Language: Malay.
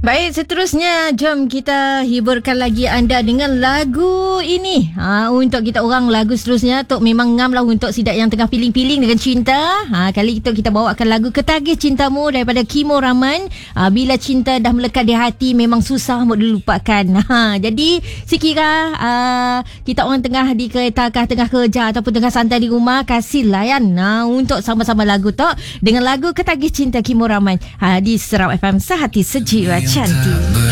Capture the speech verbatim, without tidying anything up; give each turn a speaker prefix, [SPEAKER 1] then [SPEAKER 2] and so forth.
[SPEAKER 1] Baik, seterusnya jom kita hiburkan lagi anda dengan lagu ini. Ha, untuk kita orang lagu seterusnya Tok memang ngam lah untuk sidak yang tengah piling-piling dengan cinta. Ha, kali itu kita bawakan lagu Ketagih Cintamu daripada Kimo Rahman. Ha, bila cinta dah melekat di hati memang susah untuk dilupakan. Ha, jadi sekira uh, kita orang tengah di kereta kah, tengah kerja ataupun tengah santai di rumah, kasihlah kan ha, untuk sama-sama lagu Tok dengan lagu Ketagih Cinta Kimo Rahman. Ha, di Serau F M Sehati Sejiwa Cantik.